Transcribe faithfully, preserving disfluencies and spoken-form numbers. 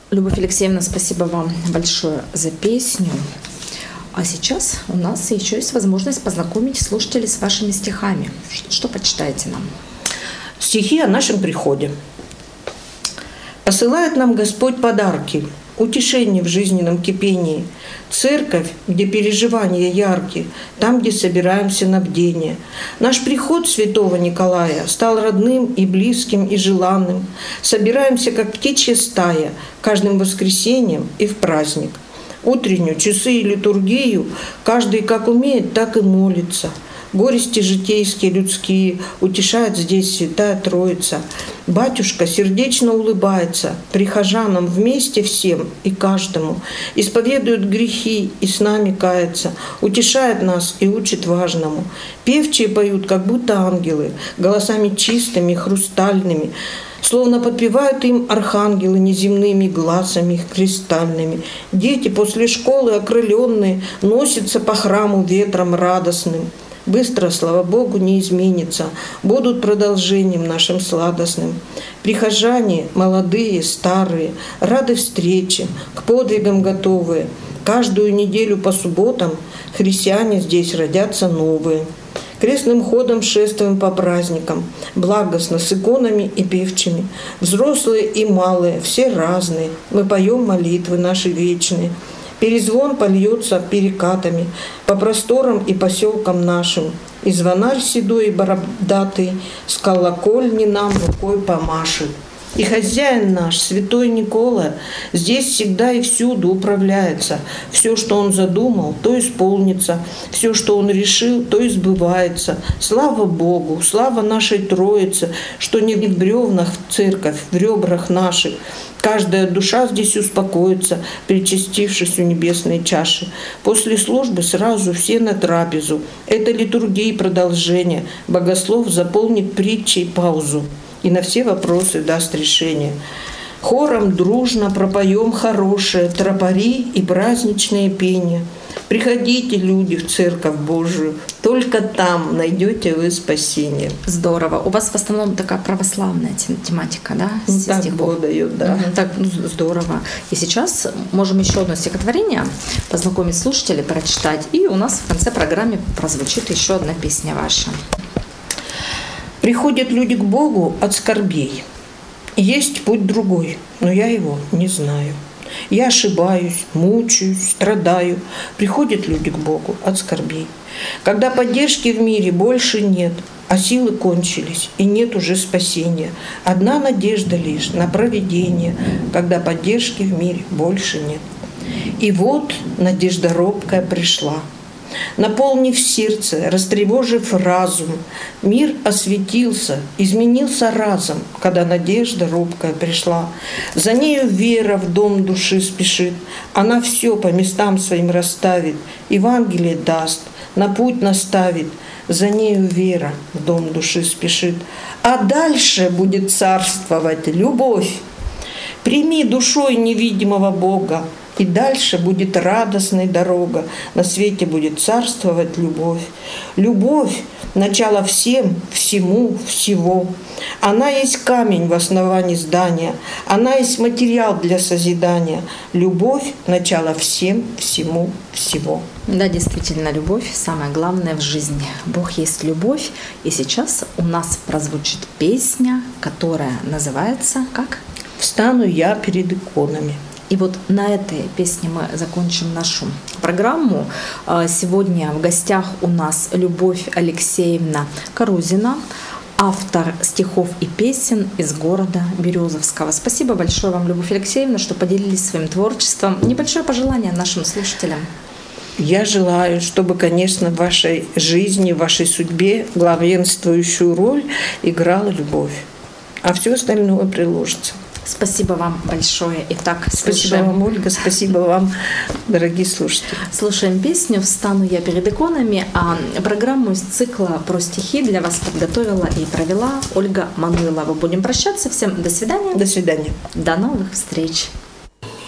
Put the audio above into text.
Любовь Алексеевна, спасибо вам большое за песню. А сейчас у нас еще есть возможность познакомить слушателей с вашими стихами. Что почитаете нам? Стихи о нашем приходе. Посылает нам Господь подарки, утешение в жизненном кипении, церковь, где переживания яркие, там, где собираемся на бдение. Наш приход святого Николая стал родным и близким и желанным. Собираемся, как птичья стая, каждым воскресеньем и в праздник. Утреннюю, часы и литургию каждый как умеет, так и молится. Горести житейские, людские утешает здесь Святая Троица. Батюшка сердечно улыбается прихожанам вместе всем и каждому, исповедует грехи и с нами кается, утешает нас и учит важному. Певчие поют, как будто ангелы, голосами чистыми, хрустальными, словно подпевают им архангелы неземными глазами кристальными. Дети после школы окрыленные носятся по храму ветром радостным. Быстро, слава Богу, не изменится, будут продолжением нашим сладостным. Прихожане, молодые, старые, рады встрече, к подвигам готовые. Каждую неделю по субботам христиане здесь родятся новые. Крестным ходом шествуем по праздникам, благостно, с иконами и певчими. Взрослые и малые, все разные, мы поем молитвы наши вечные. Перезвон польется перекатами по просторам и поселкам нашим, и звонарь седой и бородатый с колокольни нам рукой помашет. И хозяин наш, святой Никола, здесь всегда и всюду управляется. Все, что он задумал, то исполнится. Все, что он решил, то избывается. Слава Богу, слава нашей Троице, что не в бревнах в церковь, в ребрах наших. Каждая душа здесь успокоится, причастившись у небесной чаши. После службы сразу все на трапезу. Это литургия и продолжение. Богослов заполнит притчей паузу и на все вопросы даст решение. Хором дружно пропоем хорошее тропари и праздничные пения. Приходите, люди, в Церковь Божию, только там найдете вы спасение. Здорово. У вас в основном такая православная тематика, да? Ну, так Бог дает, да. Угу, так, ну, здорово. И сейчас можем еще одно стихотворение познакомить слушателей, прочитать. И у нас в конце программы прозвучит еще одна песня ваша. Приходят люди к Богу от скорбей. Есть путь другой, но я его не знаю. Я ошибаюсь, мучаюсь, страдаю. Приходят люди к Богу от скорбей. Когда поддержки в мире больше нет, а силы кончились, и нет уже спасения. Одна надежда лишь на провидение, когда поддержки в мире больше нет. И вот надежда робкая пришла. Наполнив сердце, растревожив разум, мир осветился, изменился разом, когда надежда робкая пришла. За нею вера в дом души спешит, она все по местам своим расставит, Евангелие даст, на путь наставит. За нею вера в дом души спешит, а дальше будет царствовать любовь. Прими душой невидимого Бога, и дальше будет радостная дорога, на свете будет царствовать любовь. Любовь – начало всем, всему, всего. Она есть камень в основании здания, она есть материал для созидания. Любовь – начало всем, всему, всего. Да, действительно, любовь – самое главное в жизни. Бог есть любовь. И сейчас у нас прозвучит песня, которая называется как? «Встану я перед иконами». И вот на этой песне мы закончим нашу программу. Сегодня в гостях у нас Любовь Алексеевна Карузина, автор стихов и песен из города Березовского. Спасибо большое вам, Любовь Алексеевна, что поделились своим творчеством. Небольшое пожелание нашим слушателям. Я желаю, чтобы, конечно, в вашей жизни, в вашей судьбе главенствующую роль играла любовь, а все остальное приложится. Спасибо вам большое. Итак, спасибо слушаем. вам, Ольга, спасибо вам, дорогие слушатели. Слушаем песню «Встану я перед иконами», а программу из цикла про стихи для вас подготовила и провела Ольга Мануйлова. Будем прощаться. Всем до свидания. До свидания. До новых встреч.